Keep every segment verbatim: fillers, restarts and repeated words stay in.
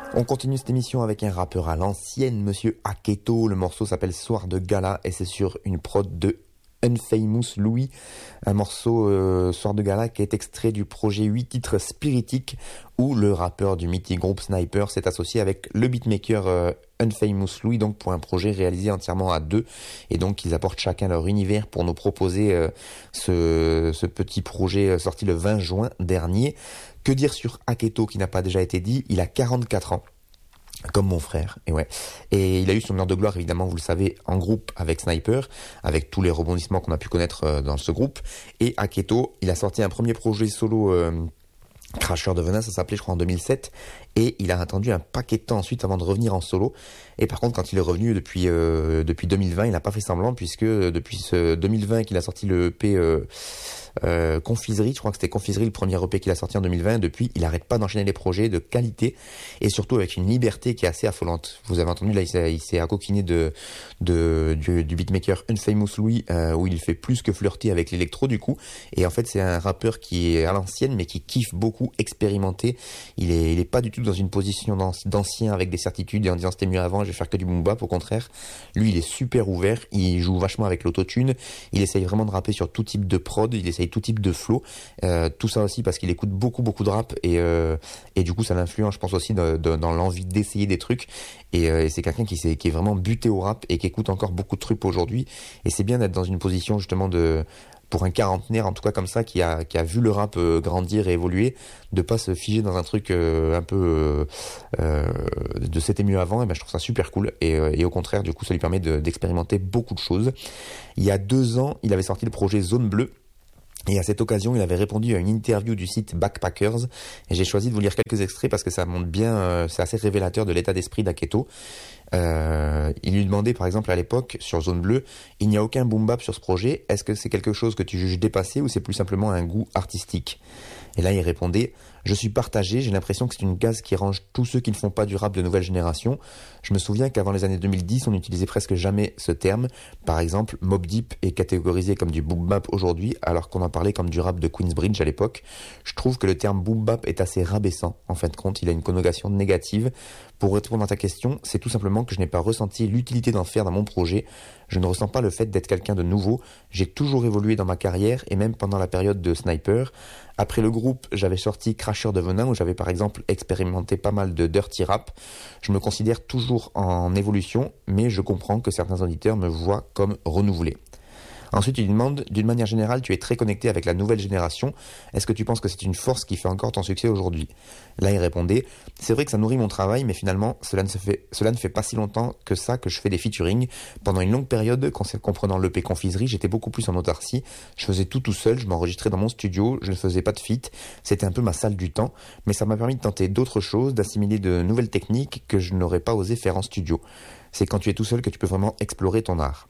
On continue cette émission avec un rappeur à l'ancienne, Monsieur Aketo. Le morceau s'appelle Soir de Gala et c'est sur une prod de Unfamous Louis, un morceau euh, Soir de Gala qui est extrait du projet huit titres Spiritic où le rappeur du mythique groupe Sniper s'est associé avec le beatmaker euh, Unfamous Louis, donc pour un projet réalisé entièrement à deux, et donc ils apportent chacun leur univers pour nous proposer euh, ce, ce petit projet sorti le vingt juin dernier. Que dire sur Aketo qui n'a pas déjà été dit? Il a quarante-quatre ans. Comme mon frère, et ouais. Et il a eu son heure de gloire, évidemment, vous le savez, en groupe avec Sniper, avec tous les rebondissements qu'on a pu connaître euh, dans ce groupe. Et Aketo, il a sorti un premier projet solo, euh, Cracheur de venin, ça s'appelait, je crois, en deux mille sept. Et il a attendu un paquet de temps ensuite avant de revenir en solo. Et par contre, quand il est revenu depuis euh, depuis deux mille vingt, il n'a pas fait semblant, puisque depuis ce deux mille vingt qu'il a sorti le E P euh, euh, Confiserie, je crois que c'était Confiserie le premier E P qu'il a sorti en deux mille vingt. Depuis, il n'arrête pas d'enchaîner les projets de qualité et surtout avec une liberté qui est assez affolante. Vous avez entendu là, il s'est, il s'est accoquiné de, de du, du beatmaker Unfamous Louis, euh, où il fait plus que flirter avec l'électro du coup. Et en fait, c'est un rappeur qui est à l'ancienne, mais qui kiffe beaucoup expérimenter. Il est, il est pas du tout dans une position d'ancien avec des certitudes et en disant c'était mieux avant, je vais faire que du boom bap. Au contraire, lui, il est super ouvert. Il joue vachement avec l'autotune. Il essaye vraiment de rapper sur tout type de prod. Il essaye tout type de flow. Euh, tout ça aussi parce qu'il écoute beaucoup, beaucoup de rap et euh, et du coup, ça l'influence, je pense aussi de, de, dans l'envie d'essayer des trucs. Et, euh, et c'est quelqu'un qui, s'est, qui est vraiment buté au rap et qui écoute encore beaucoup de trucs aujourd'hui. Et c'est bien d'être dans une position justement de pour un quarantenaire en tout cas comme ça qui a qui a vu le rap euh, grandir et évoluer, de pas se figer dans un truc euh, un peu euh, euh, de c'était mieux avant. Et ben je trouve ça super cool et, euh, et au contraire du coup ça lui permet de, d'expérimenter beaucoup de choses. Il y a deux ans, il avait sorti le projet Zone Bleue. Et à cette occasion, il avait répondu à une interview du site Backpackers. Et j'ai choisi de vous lire quelques extraits parce que ça montre bien, euh, c'est assez révélateur de l'état d'esprit d'Aketo. Euh, il lui demandait par exemple à l'époque sur Zone Bleue, il n'y a aucun boom bap sur ce projet, est-ce que c'est quelque chose que tu juges dépassé ou c'est plus simplement un goût artistique? Et là il répondait, je suis partagé, j'ai l'impression que c'est une case qui range tous ceux qui ne font pas du rap de nouvelle génération. Je me souviens qu'avant les années deux mille dix on n'utilisait presque jamais ce terme. Par exemple, Mobb Deep est catégorisé comme du boom bap aujourd'hui alors qu'on en parlait comme du rap de Queensbridge à l'époque. Je trouve que le terme boom bap est assez rabaissant, en fin de compte il a une connotation négative. Pour répondre à ta question, c'est tout simplement que je n'ai pas ressenti l'utilité d'en faire dans mon projet. Je ne ressens pas le fait d'être quelqu'un de nouveau. J'ai toujours évolué dans ma carrière et même pendant la période de Sniper. Après le groupe, j'avais sorti Cracheur de venin où j'avais par exemple expérimenté pas mal de dirty rap. Je me considère toujours en évolution, mais je comprends que certains auditeurs me voient comme renouvelé. Ensuite, il lui demande, d'une manière générale, tu es très connecté avec la nouvelle génération. Est-ce que tu penses que c'est une force qui fait encore ton succès aujourd'hui? Là, il répondait, c'est vrai que ça nourrit mon travail, mais finalement, cela ne, se fait, cela ne fait pas si longtemps que ça que je fais des featuring. Pendant une longue période, comprenant l'E P Confiserie, j'étais beaucoup plus en autarcie. Je faisais tout tout seul, je m'enregistrais dans mon studio, je ne faisais pas de feat. C'était un peu ma salle du temps, mais ça m'a permis de tenter d'autres choses, d'assimiler de nouvelles techniques que je n'aurais pas osé faire en studio. C'est quand tu es tout seul que tu peux vraiment explorer ton art.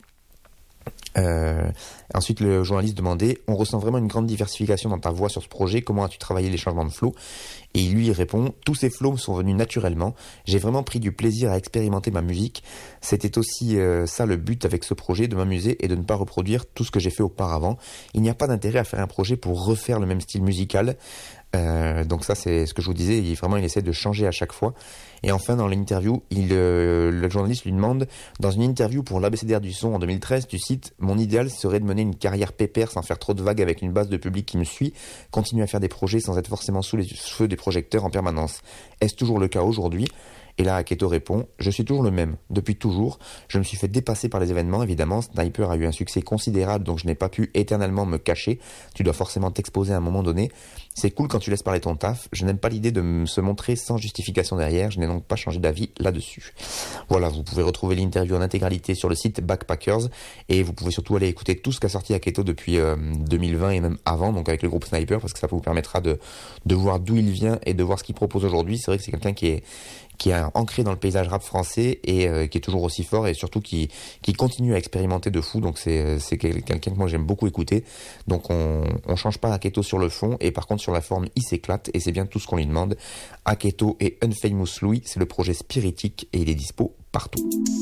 Euh, ensuite le journaliste demandait, on ressent vraiment une grande diversification dans ta voix sur ce projet, comment as-tu travaillé les changements de flow? Et lui il répond, tous ces flows sont venus naturellement, j'ai vraiment pris du plaisir à expérimenter ma musique, c'était aussi euh, ça le but avec ce projet, de m'amuser et de ne pas reproduire tout ce que j'ai fait auparavant. Il n'y a pas d'intérêt à faire un projet pour refaire le même style musical. Euh, donc ça c'est ce que je vous disais, il, vraiment il essaie de changer à chaque fois. Et enfin dans l'interview, il, euh, le journaliste lui demande, dans une interview pour l'A B C D R du son en deux mille treize, tu cites, mon idéal serait de mener une carrière pépère sans faire trop de vagues avec une base de public qui me suit, continuer à faire des projets sans être forcément sous les feux des projecteurs en permanence. Est-ce toujours le cas aujourd'hui? Et là, Aketo répond, je suis toujours le même, depuis toujours. Je me suis fait dépasser par les événements, évidemment. Sniper a eu un succès considérable, donc je n'ai pas pu éternellement me cacher. Tu dois forcément t'exposer à un moment donné. C'est cool quand tu laisses parler ton taf. Je n'aime pas l'idée de me se montrer sans justification derrière. Je n'ai donc pas changé d'avis là-dessus. Voilà, vous pouvez retrouver l'interview en intégralité sur le site Backpackers. Et vous pouvez surtout aller écouter tout ce qu'a sorti Aketo depuis euh, deux mille vingt et même avant, donc avec le groupe Sniper, parce que ça vous permettra de, de voir d'où il vient et de voir ce qu'il propose aujourd'hui. C'est vrai que c'est quelqu'un qui est qui est ancré dans le paysage rap français et euh, qui est toujours aussi fort et surtout qui qui continue à expérimenter de fou. Donc c'est c'est quelqu'un que moi j'aime beaucoup écouter. Donc on on change pas Aketo sur le fond et par contre sur la forme il s'éclate et c'est bien tout ce qu'on lui demande. Aketo et Unfamous Louis, c'est le projet Spiritic et il est dispo partout.